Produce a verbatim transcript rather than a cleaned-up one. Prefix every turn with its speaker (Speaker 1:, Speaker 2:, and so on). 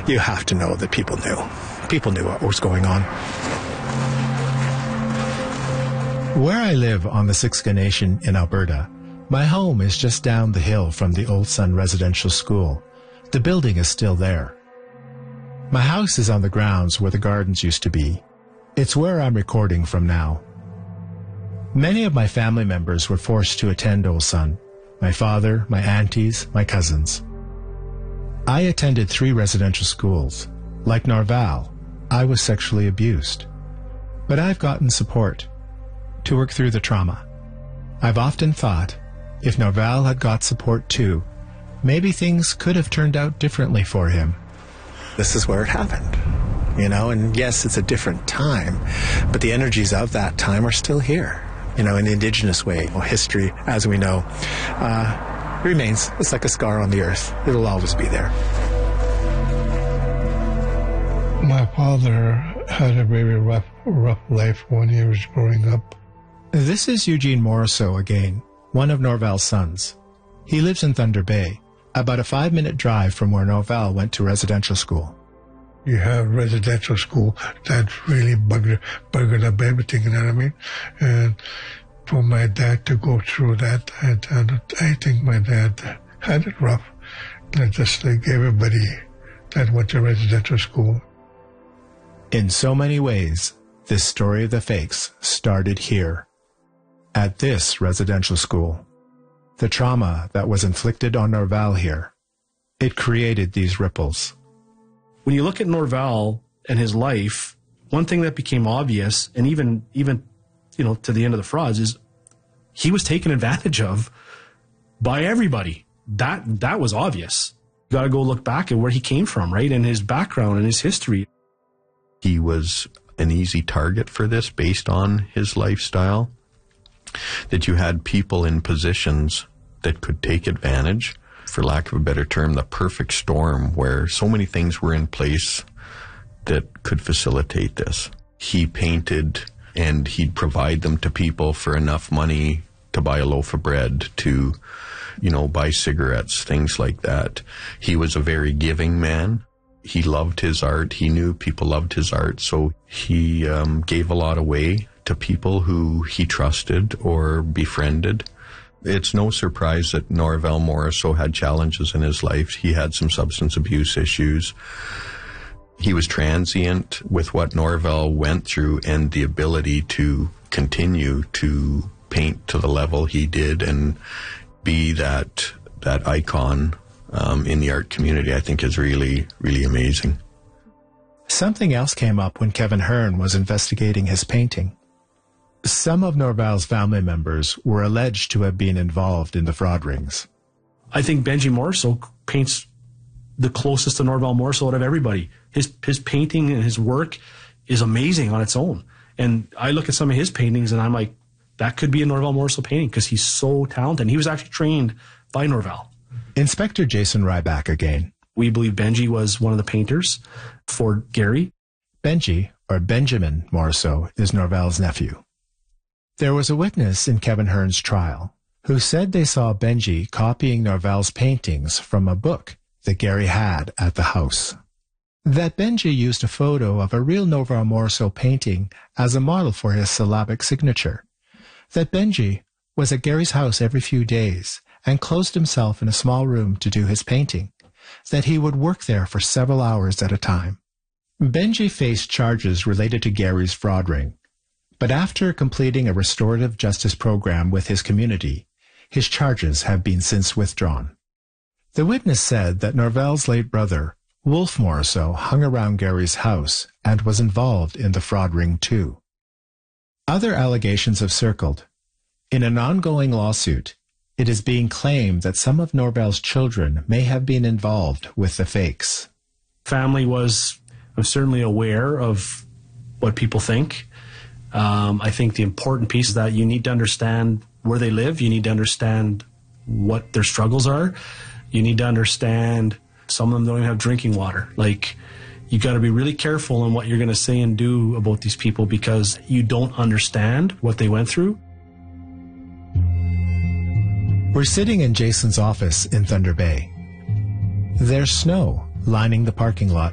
Speaker 1: you have to know that people knew. People knew what was going on.
Speaker 2: Where I live on the Siksika Nation in Alberta, my home is just down the hill from the Old Sun Residential School. The building is still there. My house is on the grounds where the gardens used to be. It's where I'm recording from now. Many of my family members were forced to attend Old Sun. My father, my aunties, my cousins. I attended three residential schools. Like Norval, I was sexually abused. But I've gotten support to work through the trauma. I've often thought, if Norval had got support too, maybe things could have turned out differently for him.
Speaker 1: This is where it happened, you know, and yes, it's a different time, but the energies of that time are still here. You know, in the Indigenous way, well, history, as we know, uh, remains. It's like a scar on the earth. It'll always be there.
Speaker 3: My father had a very rough, rough life when he was growing up.
Speaker 2: This is Eugene Morisseau again, one of Norval's sons. He lives in Thunder Bay, about a five-minute drive from where Norval went to residential school.
Speaker 3: You have residential school that really buggered, buggered up everything, you know what I mean? And for my dad to go through that, and, and I think my dad had it rough, just like everybody that went to residential school.
Speaker 2: In so many ways, this story of the Fakes started here, at this residential school. The trauma that was inflicted on Norval here, it created these ripples.
Speaker 4: When you look at Norval and his life, one thing that became obvious, and even, even, you know, to the end of the frauds, is he was taken advantage of by everybody. That, that was obvious. You got to go look back at where he came from, right? And his background and his history.
Speaker 5: He was an easy target for this based on his lifestyle, that you had people in positions that could take advantage. For lack of a better term, the perfect storm where so many things were in place that could facilitate this. He painted and he'd provide them to people for enough money to buy a loaf of bread, to, you know, buy cigarettes, things like that. He was a very giving man. He loved his art. He knew people loved his art, so he um, gave a lot away to people who he trusted or befriended. It's no surprise that Norval Morisseau had challenges in his life. He had some substance abuse issues. He was transient with what Norval went through, and the ability to continue to paint to the level he did and be that that icon um, in the art community, I think is really, really amazing.
Speaker 2: Something else came up when Kevin Hearn was investigating his painting. Some of Norval's family members were alleged to have been involved in the fraud rings.
Speaker 4: I think Benji Morisseau paints the closest to Norval Morisseau out of everybody. His his painting and his work is amazing on its own. And I look at some of his paintings and I'm like, that could be a Norval Morisseau painting because he's so talented. And he was actually trained by Norval.
Speaker 2: Inspector Jason Ryback again.
Speaker 4: We believe Benji was one of the painters for Gary.
Speaker 2: Benji, or Benjamin Morisseau, is Norval's nephew. There was a witness in Kevin Hearn's trial who said they saw Benji copying Norval's paintings from a book that Gary had at the house. That Benji used a photo of a real Norval Morisseau painting as a model for his syllabic signature. That Benji was at Gary's house every few days and closed himself in a small room to do his painting. That he would work there for several hours at a time. Benji faced charges related to Gary's fraud ring. But after completing a restorative justice program with his community, his charges have been since withdrawn. The witness said that Norval's late brother, Wolf Morisseau, hung around Gary's house and was involved in the fraud ring too. Other allegations have circled. In an ongoing lawsuit, it is being claimed that some of Norval's children may have been involved with the fakes.
Speaker 4: Family was, was certainly aware of what people think. Um, I think the important piece is that you need to understand where they live. You need to understand what their struggles are. You need to understand some of them don't even have drinking water. Like, you got to be really careful on what you're going to say and do about these people because you don't understand what they went through.
Speaker 2: We're sitting in Jason's office in Thunder Bay. There's snow lining the parking lot